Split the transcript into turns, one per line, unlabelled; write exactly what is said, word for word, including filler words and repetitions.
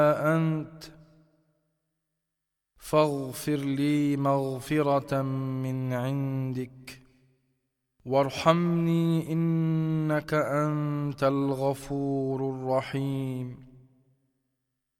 أنت فاغفر لي مغفرة من عندك وارحمني إنك أنت الغفور الرحيم.